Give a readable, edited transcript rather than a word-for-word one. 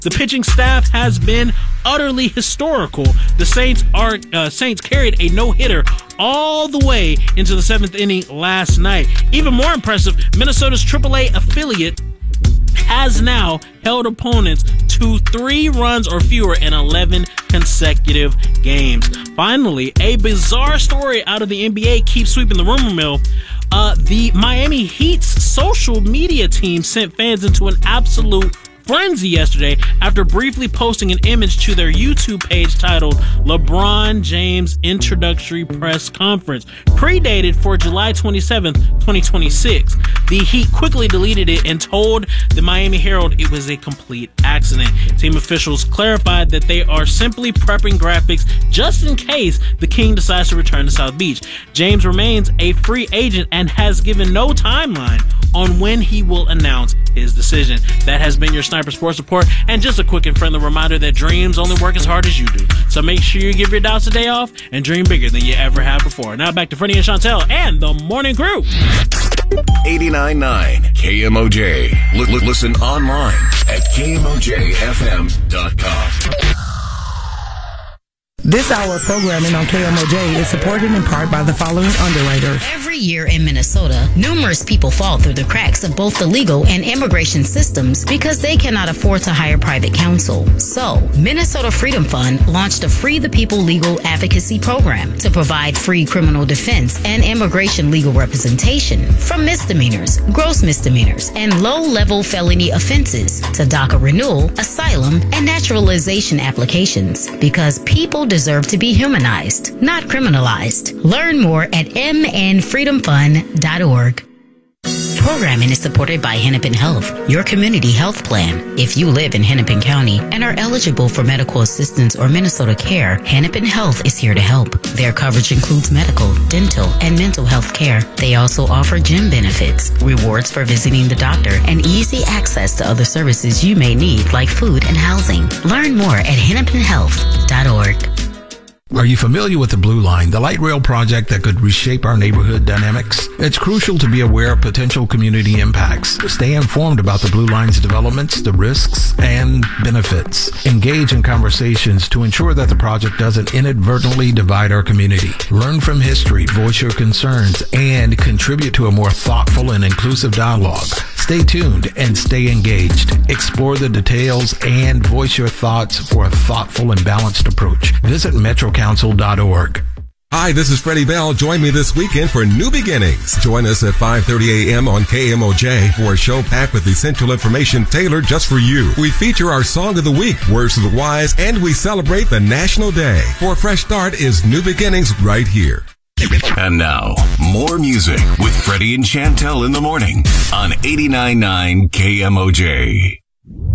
The pitching staff has been utterly historical. The Saints carried a no-hitter all the way into the 7th inning last night. Even more impressive, Minnesota's AAA affiliate has now held opponents to 3 runs or fewer in 11 consecutive games. Finally, a bizarre story out of the NBA keeps sweeping the rumor mill. The Miami Heat's social media team sent fans into an absolute frenzy yesterday after briefly posting an image to their YouTube page titled LeBron James Introductory Press Conference, predated for July 27th, 2026. The Heat quickly deleted it and told the Miami Herald it was a complete accident. Team officials clarified that they are simply prepping graphics just in case the King decides to return to South Beach. James remains a free agent and has given no timeline on when he will announce his decision. That has been your Sniper Sports Report, and just a quick and friendly reminder that dreams only work as hard as you do. So make sure you give your doubts a day off and dream bigger than you ever have before. Now back to Freddie and Chantel and the Morning Crew. 89.9 KMOJ. Listen online at KMOJFM.com. This hour of programming on KMOJ is supported in part by the following underwriters. Every year in Minnesota, numerous people fall through the cracks of both the legal and immigration systems because they cannot afford to hire private counsel. So, Minnesota Freedom Fund launched a Free the People Legal Advocacy Program to provide free criminal defense and immigration legal representation from misdemeanors, gross misdemeanors, and low-level felony offenses to DACA renewal, asylum, and naturalization applications because people deserve to be humanized, not criminalized. Learn more at mnfreedomfund.org. Programming is supported by Hennepin Health, your community health plan. If you live in Hennepin County and are eligible for medical assistance or Minnesota Care, Hennepin Health is here to help. Their coverage includes medical, dental, and mental health care. They also offer gym benefits, rewards for visiting the doctor, and easy access to other services you may need like food and housing. Learn more at hennepinhealth.org. Are you familiar with the Blue Line, the light rail project that could reshape our neighborhood dynamics? It's crucial to be aware of potential community impacts. Stay informed about the Blue Line's developments, the risks, and benefits. Engage in conversations to ensure that the project doesn't inadvertently divide our community. Learn from history, voice your concerns, and contribute to a more thoughtful and inclusive dialogue. Stay tuned and stay engaged. Explore the details and voice your thoughts for a thoughtful and balanced approach. Visit metrocouncil.org. Hi, this is Freddie Bell. Join me this weekend for New Beginnings. Join us at 5:30 a.m. on KMOJ for a show packed with essential information tailored just for you. We feature our Song of the Week, Words of the Wise, and we celebrate the National Day. For a fresh start is New Beginnings right here. And now, more music with Freddie and Chantel in the morning on 89.9 KMOJ.